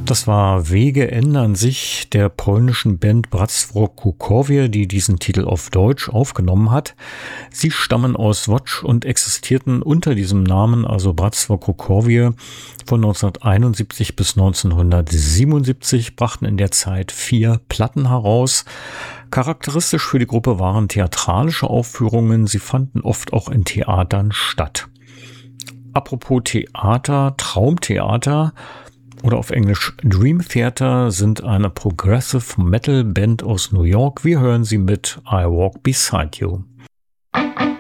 Das war Wege ändern sich der polnischen Band Bractwo Kukowie, die diesen Titel auf Deutsch aufgenommen hat. Sie stammen aus Łódź und existierten unter diesem Namen, also Bractwo Kukowie, von 1971 bis 1977, brachten in der Zeit 4 Platten heraus. Charakteristisch für die Gruppe waren theatralische Aufführungen, sie fanden oft auch in Theatern statt. Apropos Theater, Traumtheater oder auf Englisch Dream Theater sind eine Progressive Metal Band aus New York. Wir hören sie mit I Walk Beside You.